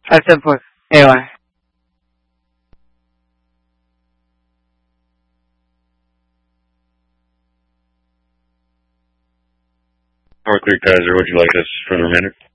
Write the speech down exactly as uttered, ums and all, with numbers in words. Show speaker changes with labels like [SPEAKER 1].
[SPEAKER 1] five seven four. A O R.
[SPEAKER 2] Four three Kaiser, would you like us for the remainder?